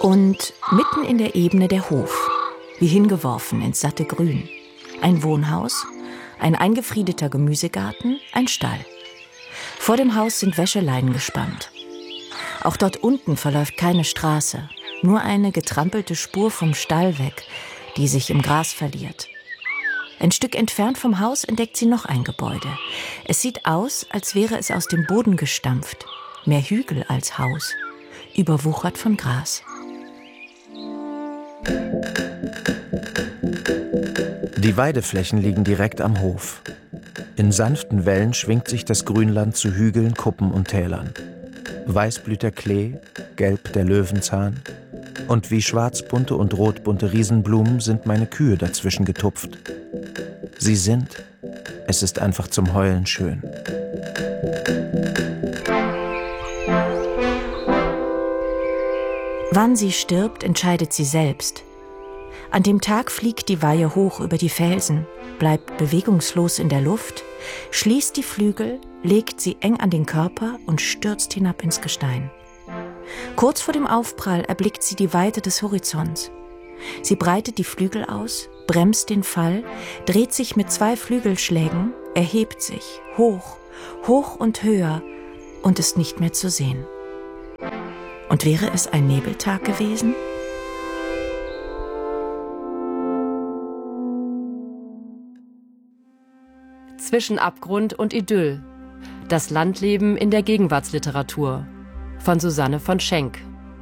Und mitten in der Ebene der Hof, wie hingeworfen ins satte Grün. Ein Wohnhaus, ein eingefriedeter Gemüsegarten, ein Stall. Vor dem Haus sind Wäscheleinen gespannt. Auch dort unten verläuft keine Straße, nur eine getrampelte Spur vom Stall weg, die sich im Gras verliert. Ein Stück entfernt vom Haus entdeckt sie noch ein Gebäude. Es sieht aus, als wäre es aus dem Boden gestampft. Mehr Hügel als Haus, überwuchert von Gras. Die Weideflächen liegen direkt am Hof. In sanften Wellen schwingt sich das Grünland zu Hügeln, Kuppen und Tälern. Weiß blüht der Klee, gelb der Löwenzahn. Und wie schwarzbunte und rotbunte Riesenblumen sind meine Kühe dazwischen getupft. Sie sind, es ist einfach zum Heulen schön. Wann sie stirbt, entscheidet sie selbst. An dem Tag fliegt die Weihe hoch über die Felsen, bleibt bewegungslos in der Luft, schließt die Flügel, legt sie eng an den Körper und stürzt hinab ins Gestein. Kurz vor dem Aufprall erblickt sie die Weite des Horizonts. Sie breitet die Flügel aus, bremst den Fall, dreht sich mit 2 Flügelschlägen, erhebt sich, hoch, hoch und höher und ist nicht mehr zu sehen. Und wäre es ein Nebeltag gewesen? Zwischen Abgrund und Idyll. Das Landleben in der Gegenwartsliteratur. Von Susanne von Schenk.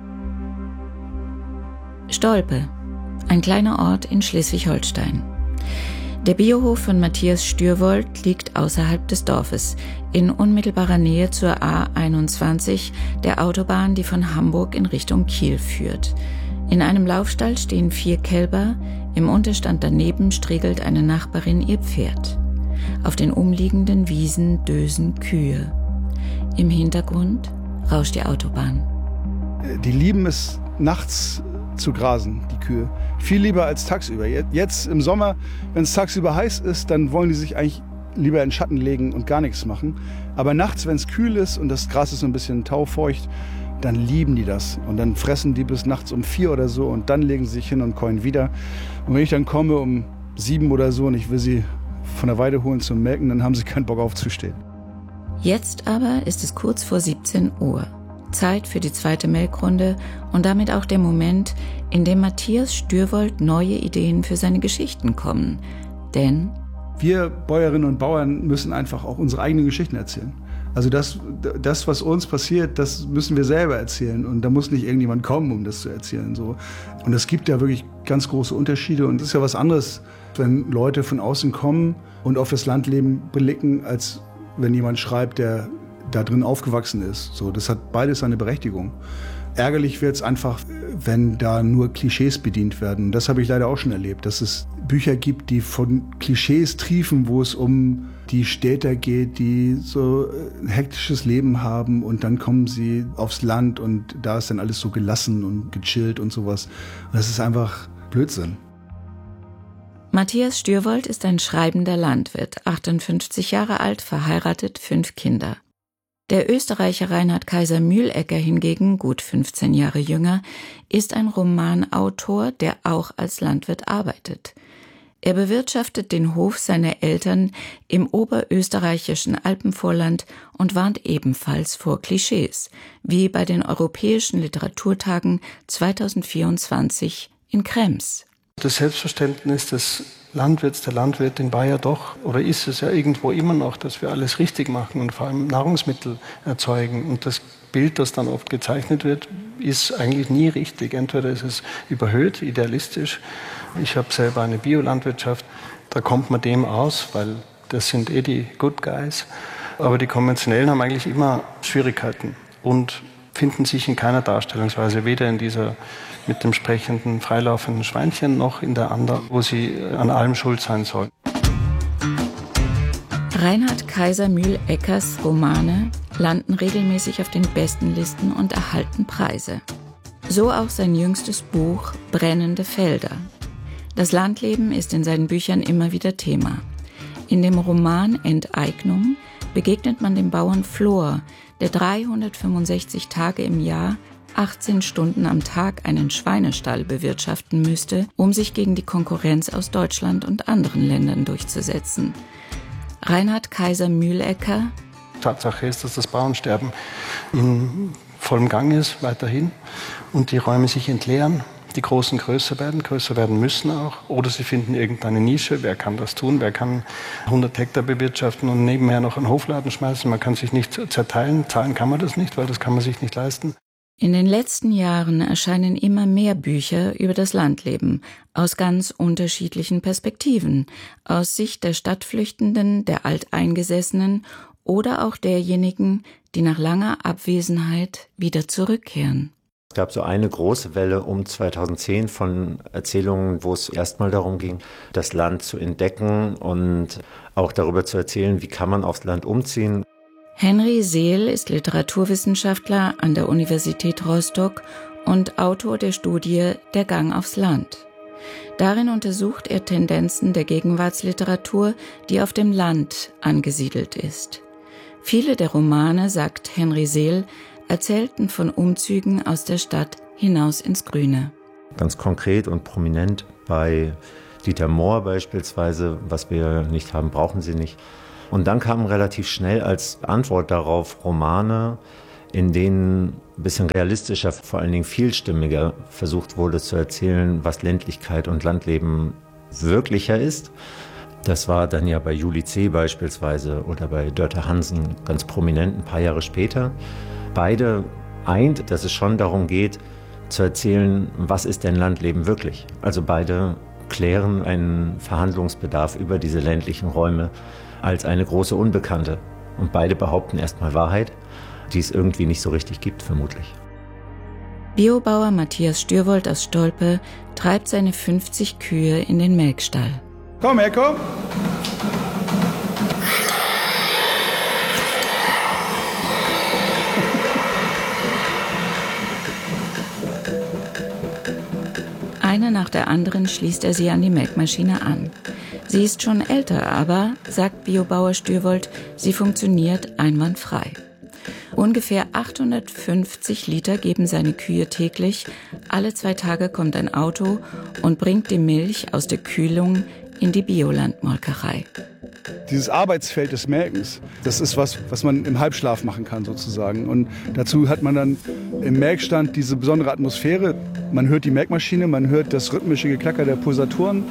Stolpe, ein kleiner Ort in Schleswig-Holstein. Der Biohof von Matthias Stürwold liegt außerhalb des Dorfes, in unmittelbarer Nähe zur A21, der Autobahn, die von Hamburg in Richtung Kiel führt. In einem Laufstall stehen 4 Kälber, im Unterstand daneben striegelt eine Nachbarin ihr Pferd. Auf den umliegenden Wiesen dösen Kühe. Im Hintergrund rauscht die Autobahn. Die lieben es, nachts zu grasen, die Kühe. Viel lieber als tagsüber. Jetzt im Sommer, wenn es tagsüber heiß ist, dann wollen die sich eigentlich lieber in den Schatten legen und gar nichts machen. Aber nachts, wenn es kühl ist und das Gras ist so ein bisschen taufeucht, dann lieben die das. Und dann fressen die bis nachts um 4 oder so und dann legen sie sich hin und käuen wieder. Und wenn ich dann komme um 7 oder so und ich will sie von der Weide holen zum Melken, dann haben sie keinen Bock aufzustehen. Jetzt aber ist es kurz vor 17 Uhr. Zeit für die zweite Melkrunde und damit auch der Moment, in dem Matthias Stürwold neue Ideen für seine Geschichten kommen. Denn wir Bäuerinnen und Bauern müssen einfach auch unsere eigenen Geschichten erzählen. Also das, was uns passiert, das müssen wir selber erzählen. Und da muss nicht irgendjemand kommen, um das zu erzählen. So. Und es gibt ja wirklich ganz große Unterschiede. Und es ist ja was anderes, wenn Leute von außen kommen und auf das Landleben blicken, als wenn jemand schreibt, der da drin aufgewachsen ist. So, das hat beides seine Berechtigung. Ärgerlich wird es einfach, wenn da nur Klischees bedient werden. Das habe ich leider auch schon erlebt, dass es Bücher gibt, die von Klischees triefen, wo es um die Städter geht, die so ein hektisches Leben haben und dann kommen sie aufs Land und da ist dann alles so gelassen und gechillt und sowas. Und das ist einfach Blödsinn. Matthias Stürwold ist ein schreibender Landwirt, 58 Jahre alt, verheiratet, 5 Kinder. Der Österreicher Reinhard Kaiser Mühlecker hingegen, gut 15 Jahre jünger, ist ein Romanautor, der auch als Landwirt arbeitet. Er bewirtschaftet den Hof seiner Eltern im oberösterreichischen Alpenvorland und warnt ebenfalls vor Klischees, wie bei den Europäischen Literaturtagen 2024 in Krems. Das Selbstverständnis des Landwirts, der Landwirtin war ja doch, oder ist es ja irgendwo immer noch, dass wir alles richtig machen und vor allem Nahrungsmittel erzeugen. Und das Bild, das dann oft gezeichnet wird, ist eigentlich nie richtig. Entweder ist es überhöht, idealistisch. Ich habe selber eine Biolandwirtschaft, da kommt man dem aus, weil das sind die Good Guys. Aber die Konventionellen haben eigentlich immer Schwierigkeiten und finden sich in keiner Darstellungsweise, weder in dieser mit dem sprechenden, freilaufenden Schweinchen noch in der anderen, wo sie an allem schuld sein sollen. Reinhard Kaiser Mühleckers Romane landen regelmäßig auf den besten Listen und erhalten Preise. So auch sein jüngstes Buch Brennende Felder. Das Landleben ist in seinen Büchern immer wieder Thema. In dem Roman Enteignung begegnet man dem Bauern Flor, der 365 Tage im Jahr 18 Stunden am Tag einen Schweinestall bewirtschaften müsste, um sich gegen die Konkurrenz aus Deutschland und anderen Ländern durchzusetzen. Reinhard Kaiser-Mühlecker: Tatsache ist, dass das Bauernsterben in vollem Gang ist, weiterhin, und die Räume sich entleeren, die Großen größer werden müssen auch, oder sie finden irgendeine Nische. Wer kann das tun? Wer kann 100 Hektar bewirtschaften und nebenher noch einen Hofladen schmeißen? Man kann sich nicht zerteilen, zahlen kann man das nicht, weil das kann man sich nicht leisten. In den letzten Jahren erscheinen immer mehr Bücher über das Landleben aus ganz unterschiedlichen Perspektiven, aus Sicht der Stadtflüchtenden, der Alteingesessenen oder auch derjenigen, die nach langer Abwesenheit wieder zurückkehren. Es gab so eine große Welle um 2010 von Erzählungen, wo es erstmal darum ging, das Land zu entdecken und auch darüber zu erzählen, wie kann man aufs Land umziehen. Henry Seel ist Literaturwissenschaftler an der Universität Rostock und Autor der Studie Der Gang aufs Land. Darin untersucht er Tendenzen der Gegenwartsliteratur, die auf dem Land angesiedelt ist. Viele der Romane, sagt Henry Seel, erzählten von Umzügen aus der Stadt hinaus ins Grüne. Ganz konkret und prominent bei Dieter Mohr beispielsweise: Was wir nicht haben, brauchen Sie nicht. Und dann kamen relativ schnell als Antwort darauf Romane, in denen ein bisschen realistischer, vor allen Dingen vielstimmiger versucht wurde zu erzählen, was Ländlichkeit und Landleben wirklicher ist. Das war dann ja bei Julie C. beispielsweise oder bei Dörte Hansen ganz prominent ein paar Jahre später. Beide eint, dass es schon darum geht, zu erzählen, was ist denn Landleben wirklich. Also beide klären einen Verhandlungsbedarf über diese ländlichen Räume als eine große Unbekannte. Und beide behaupten erstmal Wahrheit, die es irgendwie nicht so richtig gibt, vermutlich. Biobauer Matthias Stürwold aus Stolpe treibt seine 50 Kühe in den Melkstall. Komm her, komm! Eine nach der anderen schließt er sie an die Melkmaschine an. Sie ist schon älter, aber, sagt Biobauer Stürwold, sie funktioniert einwandfrei. Ungefähr 850 Liter geben seine Kühe täglich. Alle 2 Tage kommt ein Auto und bringt die Milch aus der Kühlung in die Biolandmolkerei. Dieses Arbeitsfeld des Melkens, das ist was man im Halbschlaf machen kann sozusagen. Und dazu hat man dann im Melkstand diese besondere Atmosphäre. Man hört die Melkmaschine, man hört das rhythmische Geklacker der Pulsatoren.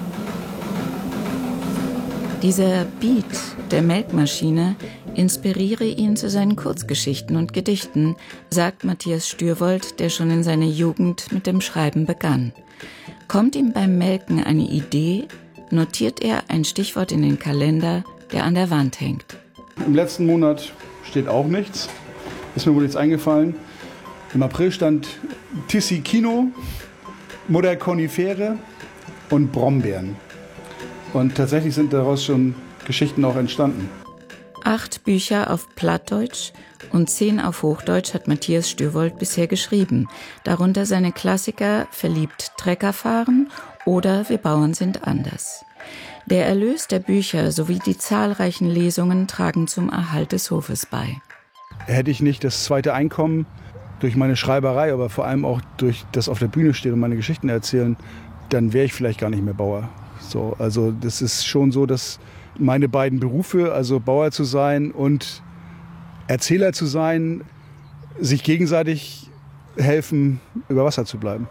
Dieser Beat der Melkmaschine inspiriere ihn zu seinen Kurzgeschichten und Gedichten, sagt Matthias Stürwold, der schon in seiner Jugend mit dem Schreiben begann. Kommt ihm beim Melken eine Idee, notiert er ein Stichwort in den Kalender, der an der Wand hängt. Im letzten Monat steht auch nichts, ist mir wohl nichts eingefallen. Im April stand Tissi-Kino, Mutter Konifere und Brombeeren. Und tatsächlich sind daraus schon Geschichten auch entstanden. 8 Bücher auf Plattdeutsch und 10 auf Hochdeutsch hat Matthias Stürwold bisher geschrieben. Darunter seine Klassiker Verliebt Trecker fahren oder Wir Bauern sind anders. Der Erlös der Bücher sowie die zahlreichen Lesungen tragen zum Erhalt des Hofes bei. Hätte ich nicht das zweite Einkommen durch meine Schreiberei, aber vor allem auch durch das auf der Bühne stehen und meine Geschichten erzählen, dann wäre ich vielleicht gar nicht mehr Bauer. So, also das ist schon so, dass meine beiden Berufe, also Bauer zu sein und Erzähler zu sein, sich gegenseitig helfen, über Wasser zu bleiben.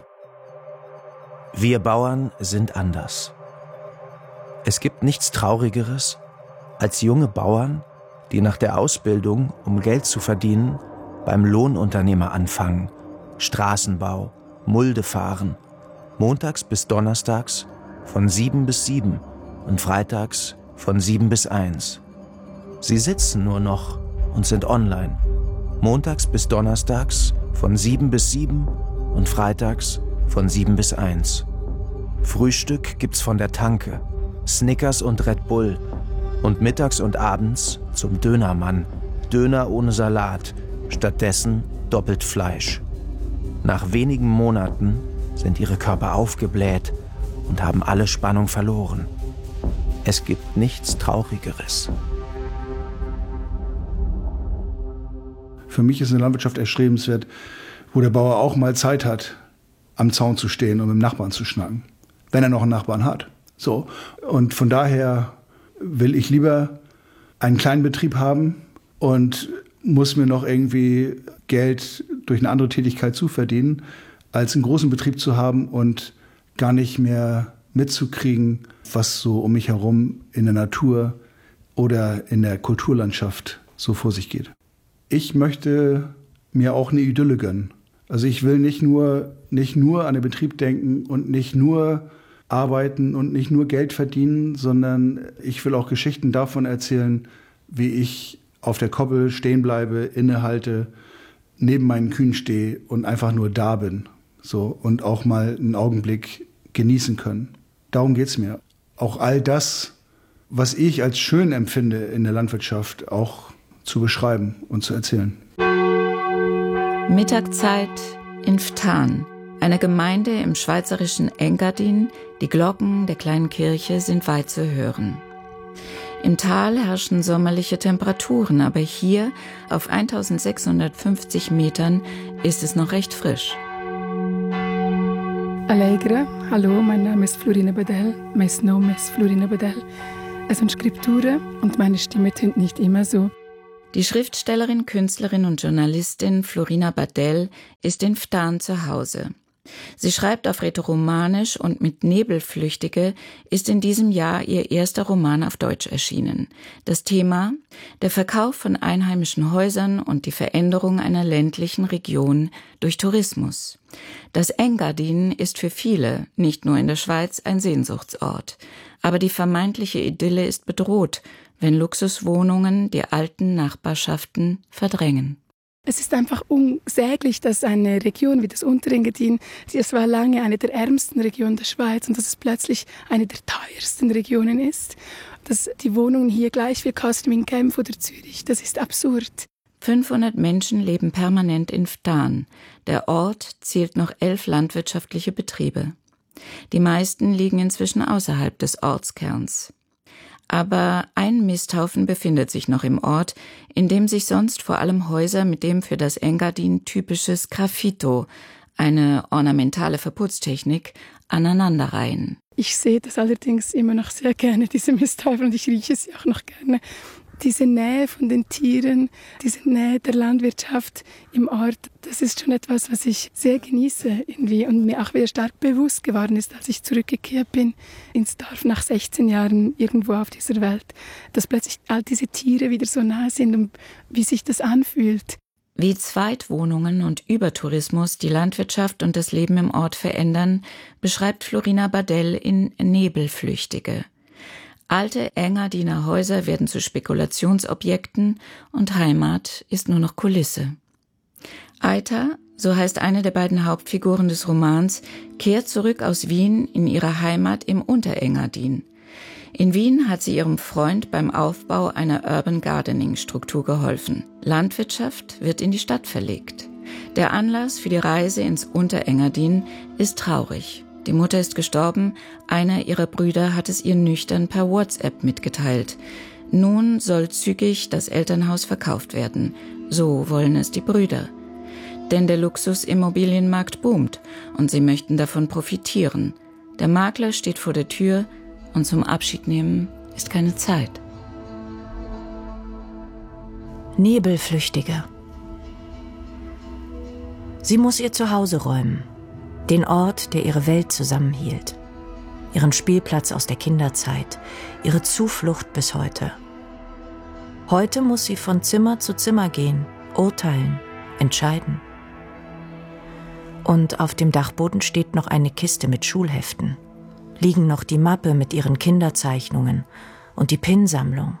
Wir Bauern sind anders. Es gibt nichts Traurigeres, als junge Bauern, die nach der Ausbildung, um Geld zu verdienen, beim Lohnunternehmer anfangen, Straßenbau, Mulde fahren, montags bis donnerstags von 7 bis 7 und freitags von 7 bis 1. Sie sitzen nur noch und sind online, montags bis donnerstags von 7 bis 7 und freitags von 7 bis 1. Frühstück gibt's von der Tanke, Snickers und Red Bull und mittags und abends zum Dönermann, Döner ohne Salat, stattdessen doppelt Fleisch. Nach wenigen Monaten sind ihre Körper aufgebläht und haben alle Spannung verloren. Es gibt nichts Traurigeres. Für mich ist eine Landwirtschaft erstrebenswert, wo der Bauer auch mal Zeit hat, am Zaun zu stehen und mit dem Nachbarn zu schnacken, wenn er noch einen Nachbarn hat. So. Und von daher will ich lieber einen kleinen Betrieb haben und muss mir noch irgendwie Geld durch eine andere Tätigkeit zuverdienen, als einen großen Betrieb zu haben und gar nicht mehr mitzukriegen, was so um mich herum in der Natur oder in der Kulturlandschaft so vor sich geht. Ich möchte mir auch eine Idylle gönnen. Also ich will nicht nur an den Betrieb denken und nicht nur arbeiten und nicht nur Geld verdienen, sondern ich will auch Geschichten davon erzählen, wie ich auf der Koppel stehen bleibe, innehalte, neben meinen Kühen stehe und einfach nur da bin. So, und auch mal einen Augenblick genießen können. Darum geht's mir. Auch all das, was ich als schön empfinde in der Landwirtschaft, auch zu beschreiben und zu erzählen. Mittagszeit in Ftan, einer Gemeinde im schweizerischen Engadin. Die Glocken der kleinen Kirche sind weit zu hören. Im Tal herrschen sommerliche Temperaturen, aber hier auf 1650 Metern ist es noch recht frisch. Allegra, hallo, mein Name ist Florina Badel, mein Name ist Florina Badel. Es sind Skripturen und meine Stimme tönt nicht immer so. Die Schriftstellerin, Künstlerin und Journalistin Florina Badel ist in Ftan zu Hause. Sie schreibt auf Rätoromanisch und mit Nebelflüchtige ist in diesem Jahr ihr erster Roman auf Deutsch erschienen. Das Thema: der Verkauf von einheimischen Häusern und die Veränderung einer ländlichen Region durch Tourismus. Das Engadin ist für viele, nicht nur in der Schweiz, ein Sehnsuchtsort. Aber die vermeintliche Idylle ist bedroht, wenn Luxuswohnungen die alten Nachbarschaften verdrängen. Es ist einfach unsäglich, dass eine Region wie das Unterengadin, es war lange eine der ärmsten Regionen der Schweiz und dass es plötzlich eine der teuersten Regionen ist. Dass die Wohnungen hier gleich viel kosten wie in Genf oder Zürich, das ist absurd. 500 Menschen leben permanent in Ftan. Der Ort zählt noch 11 landwirtschaftliche Betriebe. Die meisten liegen inzwischen außerhalb des Ortskerns. Aber ein Misthaufen befindet sich noch im Ort, in dem sich sonst vor allem Häuser mit dem für das Engadin typisches Graffito, eine ornamentale Verputztechnik, aneinanderreihen. Ich sehe das allerdings immer noch sehr gerne, diese Misthaufen, und ich rieche sie auch noch gerne. Diese Nähe von den Tieren, diese Nähe der Landwirtschaft im Ort, das ist schon etwas, was ich sehr genieße irgendwie und mir auch wieder stark bewusst geworden ist, als ich zurückgekehrt bin ins Dorf nach 16 Jahren irgendwo auf dieser Welt, dass plötzlich all diese Tiere wieder so nah sind und wie sich das anfühlt. Wie Zweitwohnungen und Übertourismus die Landwirtschaft und das Leben im Ort verändern, beschreibt Florina Badel in Nebelflüchtige. Alte Engadiner Häuser werden zu Spekulationsobjekten und Heimat ist nur noch Kulisse. Aita, so heißt eine der beiden Hauptfiguren des Romans, kehrt zurück aus Wien in ihre Heimat im Unterengadin. In Wien hat sie ihrem Freund beim Aufbau einer Urban Gardening-Struktur geholfen. Landwirtschaft wird in die Stadt verlegt. Der Anlass für die Reise ins Unterengadin ist traurig. Die Mutter ist gestorben, einer ihrer Brüder hat es ihr nüchtern per WhatsApp mitgeteilt. Nun soll zügig das Elternhaus verkauft werden. So wollen es die Brüder. Denn der Luxusimmobilienmarkt boomt und sie möchten davon profitieren. Der Makler steht vor der Tür und zum Abschiednehmen ist keine Zeit. Nebelflüchtige. Sie muss ihr Zuhause räumen. Den Ort, der ihre Welt zusammenhielt. Ihren Spielplatz aus der Kinderzeit. Ihre Zuflucht bis heute. Heute muss sie von Zimmer zu Zimmer gehen, urteilen, entscheiden. Und auf dem Dachboden steht noch eine Kiste mit Schulheften. Liegen noch die Mappe mit ihren Kinderzeichnungen und die Pinnsammlung.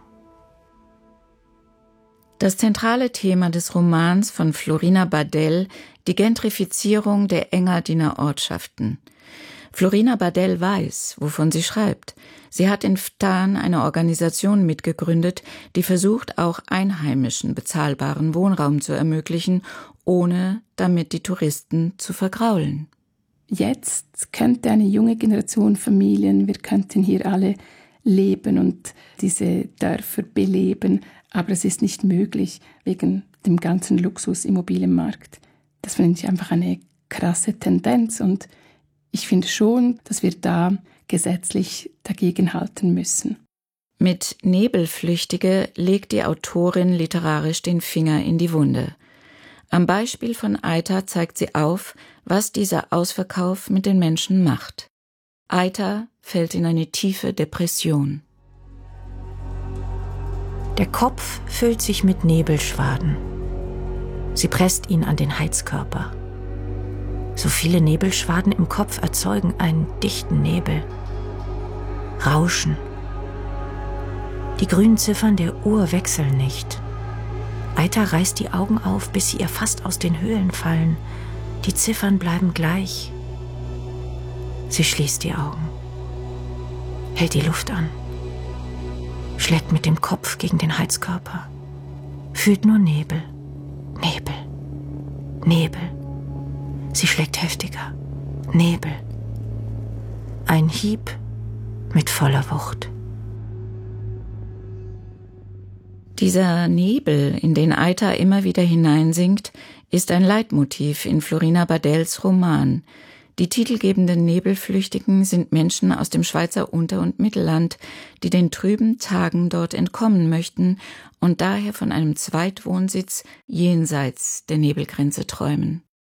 Das zentrale Thema des Romans von Florina Badel, die Gentrifizierung der Engadiner Ortschaften. Florina Badel weiß, wovon sie schreibt. Sie hat in Ftan eine Organisation mitgegründet, die versucht, auch Einheimischen bezahlbaren Wohnraum zu ermöglichen, ohne damit die Touristen zu vergraulen. Jetzt könnte eine junge Generation Familien, wir könnten hier alle leben und diese Dörfer beleben, aber es ist nicht möglich wegen dem ganzen Luxusimmobilienmarkt. Das finde ich einfach eine krasse Tendenz und ich finde schon, dass wir da gesetzlich dagegenhalten müssen. Mit Nebelflüchtige legt die Autorin literarisch den Finger in die Wunde. Am Beispiel von Aita zeigt sie auf, was dieser Ausverkauf mit den Menschen macht. Aita fällt in eine tiefe Depression. Der Kopf füllt sich mit Nebelschwaden. Sie presst ihn an den Heizkörper. So viele Nebelschwaden im Kopf erzeugen einen dichten Nebel. Rauschen. Die grünen Ziffern der Uhr wechseln nicht. Aita reißt die Augen auf, bis sie ihr fast aus den Höhlen fallen. Die Ziffern bleiben gleich. Sie schließt die Augen, hält die Luft an, schlägt mit dem Kopf gegen den Heizkörper, fühlt nur Nebel, Nebel, Nebel. Sie schlägt heftiger, Nebel. Ein Hieb mit voller Wucht. Dieser Nebel, in den Aita immer wieder hineinsinkt, ist ein Leitmotiv in Florina Badells Roman. Die titelgebenden Nebelflüchtigen sind Menschen aus dem Schweizer Unter- und Mittelland, die den trüben Tagen dort entkommen möchten und daher von einem Zweitwohnsitz jenseits der Nebelgrenze träumen.